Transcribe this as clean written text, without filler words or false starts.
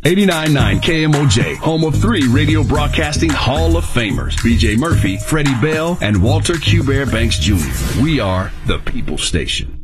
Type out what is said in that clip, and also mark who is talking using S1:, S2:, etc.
S1: 89.9 KMOJ, home of 3 radio broadcasting Hall of Famers, B.J. Murphy, Freddie Bell, and Walter Q. Bear Banks Jr. We are the People Station.